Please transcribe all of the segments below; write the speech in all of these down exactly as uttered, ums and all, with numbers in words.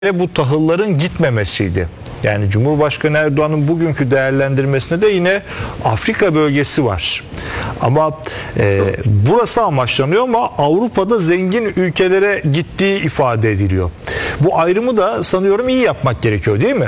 bu tahılların gitmemesiydi. Yani Cumhurbaşkanı Erdoğan'ın bugünkü değerlendirmesinde de yine Afrika bölgesi var. Ama e, burası amaçlanıyor ama Avrupa'da zengin ülkelere gittiği ifade ediliyor. Bu ayrımı da sanıyorum iyi yapmak gerekiyor, değil mi?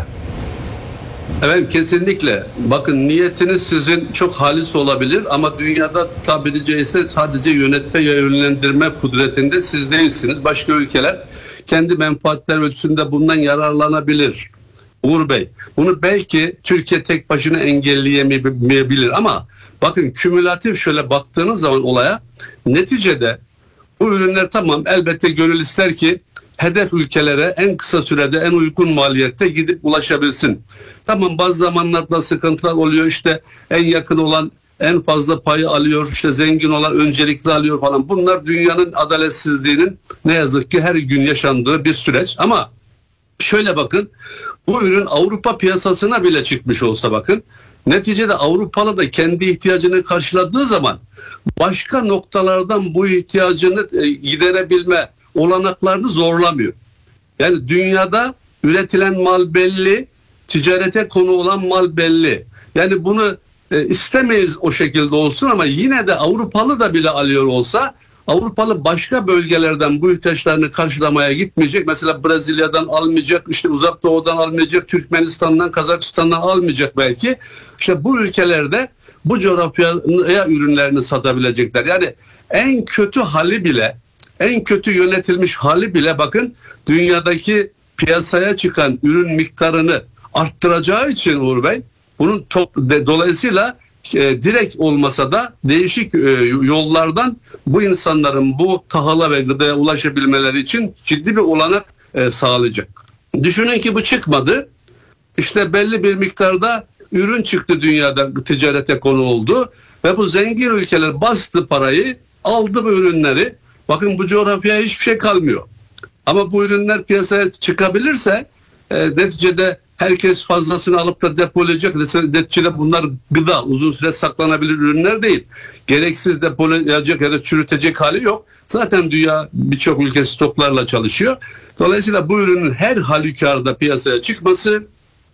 Evet, kesinlikle. Bakın, niyetiniz sizin çok halis olabilir ama dünyada tabiri caizse sadece yönetme ve yönlendirme kudretinde siz değilsiniz. Başka ülkeler kendi menfaatler ölçüsünde bundan yararlanabilir. Uğur Bey, bunu belki Türkiye tek başına engelleyemeyebilir ama bakın, kümülatif şöyle baktığınız zaman olaya, neticede bu ürünler tamam, elbette gönül ister ki hedef ülkelere en kısa sürede en uygun maliyette gidip ulaşabilsin. Tamam, bazı zamanlarda sıkıntılar oluyor, işte en yakın olan en fazla payı alıyor, işte zengin olan öncelikli alıyor falan. Bunlar dünyanın adaletsizliğinin ne yazık ki her gün yaşandığı bir süreç. Ama şöyle bakın, bu ürün Avrupa piyasasına bile çıkmış olsa bakın, neticede Avrupalı da kendi ihtiyacını karşıladığı zaman başka noktalardan bu ihtiyacını giderebilme olanaklarını zorlamıyor. Yani dünyada üretilen mal belli, ticarete konu olan mal belli. Yani bunu e, istemeyiz o şekilde olsun ama yine de Avrupalı da bile alıyor olsa, Avrupalı başka bölgelerden bu ihtiyaçlarını karşılamaya gitmeyecek. Mesela Brezilya'dan almayacak, işte Uzak Doğu'dan almayacak, Türkmenistan'dan, Kazakistan'dan almayacak belki. İşte bu ülkelerde bu coğrafyaya ürünlerini satabilecekler. Yani en kötü hali bile, en kötü yönetilmiş hali bile bakın, dünyadaki piyasaya çıkan ürün miktarını arttıracağı için Uğur Bey, bunun top, de, dolayısıyla e, direkt olmasa da değişik e, yollardan bu insanların bu tahıla ve gıdaya ulaşabilmeleri için ciddi bir olanak e, sağlayacak. Düşünün ki bu çıkmadı. İşte belli bir miktarda ürün çıktı, dünyada ticarete konu oldu ve bu zengin ülkeler bastı parayı, aldı bu ürünleri. Bakın, bu coğrafyaya hiçbir şey kalmıyor. Ama bu ürünler piyasaya çıkabilirse e, neticede herkes fazlasını alıp da depolayacak. Neticede bunlar gıda, uzun süre saklanabilir ürünler değil. Gereksiz depolayacak ya da çürütecek hali yok. Zaten dünya birçok ülke stoklarla çalışıyor. Dolayısıyla bu ürünün her halükarda piyasaya çıkması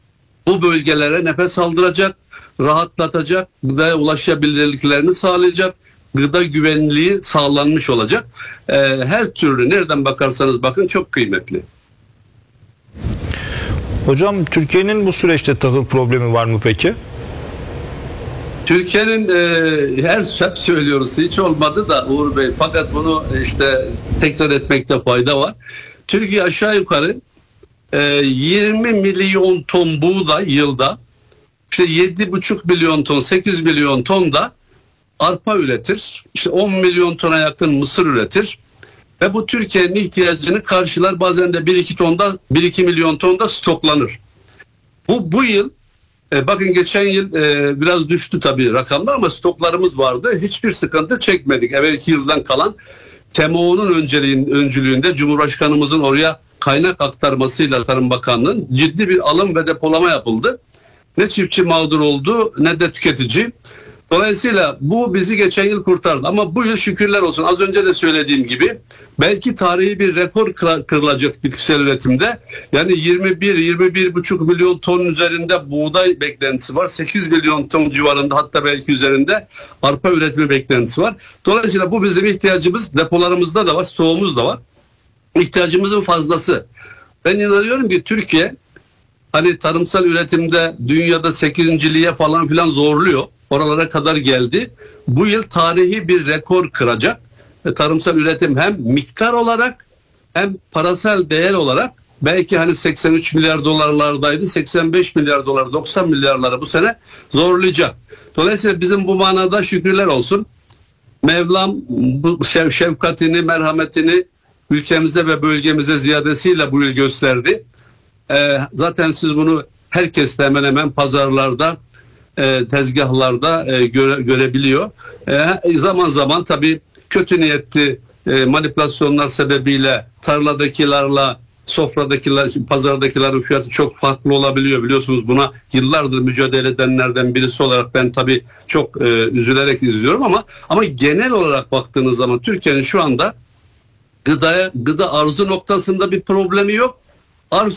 bu bölgelere nefes aldıracak, rahatlatacak, gıdaya ulaşabilirliklerini sağlayacak, gıda güvenliği sağlanmış olacak. Ee, her türlü nereden bakarsanız bakın çok kıymetli. Hocam, Türkiye'nin bu süreçte tahıl problemi var mı peki? Türkiye'nin e, her hep söylüyoruz, hiç olmadı da Uğur Bey, fakat bunu işte tekrar etmekte fayda var. Türkiye aşağı yukarı e, yirmi milyon ton buğday yılda, işte yedi buçuk milyon ton, sekiz milyon ton da arpa üretir. İşte on milyon tona yakın mısır üretir. Ve bu Türkiye'nin ihtiyacını karşılar. Bazen de bir iki tonda, bir iki milyon tonda stoklanır. Bu bu yıl e, bakın geçen yıl e, biraz düştü tabii rakamlar ama stoklarımız vardı. Hiçbir sıkıntı çekmedik. Evvelki yıldan kalan T M O'nun önceliğin, öncülüğünde Cumhurbaşkanımızın oraya kaynak aktarmasıyla Tarım Bakanlığı'nın ciddi bir alım ve depolama yapıldı. Ne çiftçi mağdur oldu ne de tüketici. Dolayısıyla bu bizi geçen yıl kurtardı ama bu yıl şükürler olsun, az önce de söylediğim gibi belki tarihi bir rekor kırılacak bitkisel üretimde. Yani yirmi bir yirmi bir buçuk milyon ton üzerinde buğday beklentisi var. sekiz milyon ton civarında, hatta belki üzerinde arpa üretimi beklentisi var. Dolayısıyla bu bizim ihtiyacımız, depolarımızda da var, stoğumuz da var. İhtiyacımızın fazlası. Ben inanıyorum ki Türkiye hani tarımsal üretimde dünyada sekizinciliğe falan filan zorluyor. Oralara kadar geldi. Bu yıl tarihi bir rekor kıracak. E, tarımsal üretim hem miktar olarak hem parasal değer olarak belki hani seksen üç milyar dolarlardaydı. seksen beş milyar dolar, doksan milyarlara bu sene zorlayacak. Dolayısıyla bizim bu manada şükürler olsun. Mevlam bu şev şefkatini, merhametini ülkemize ve bölgemize ziyadesiyle bu yıl gösterdi. E, zaten siz bunu herkes de hemen hemen pazarlarda, E, tezgahlarda e, göre, görebiliyor. E, zaman zaman tabii kötü niyetli e, manipülasyonlar sebebiyle tarladakilerle sofradakiler, pazardakilerin fiyatı çok farklı olabiliyor. Biliyorsunuz, buna yıllardır mücadele edenlerden birisi olarak ben tabii çok e, üzülerek izliyorum ama ama genel olarak baktığınız zaman Türkiye'nin şu anda gıdaya, gıda arzı noktasında bir problemi yok. arz